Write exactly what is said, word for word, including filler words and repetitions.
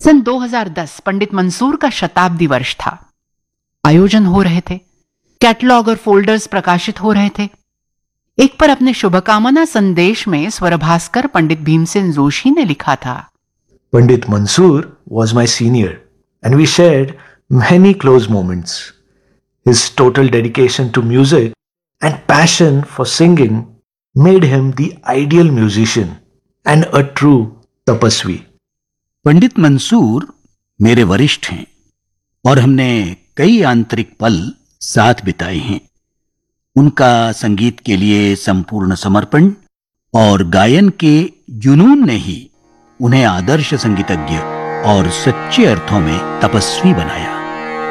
सन दो हज़ार दस पंडित मंसूर का शताब्दी वर्ष था। आयोजन हो रहे थे, कैटलॉग और फोल्डर्स प्रकाशित हो रहे थे। एक पर अपने शुभकामना संदेश में स्वरभास्कर पंडित भीमसेन जोशी ने लिखा था, Pandit Mansoor was my senior and we shared many close moments. His total dedication to music and passion for singing made him the ideal musician and a true tapasvi. पंडित मंसूर मेरे वरिष्ठ हैं और हमने कई आंतरिक पल साथ बिताए हैं। उनका संगीत के लिए संपूर्ण समर्पण और गायन के जुनून ने ही उन्हें आदर्श संगीतज्ञ और सच्चे अर्थों में तपस्वी बनाया।